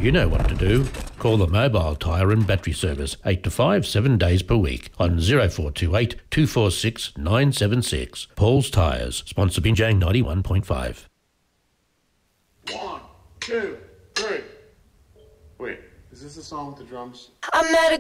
You know what to do. Call the Mobile Tyre and Battery Service 8 to 5, 7 days per week on 0428 246 976. Paul's Tyres, sponsor Binjang 91.5. 1, 2, 3. Wait, is this the song with the drums? I'm at a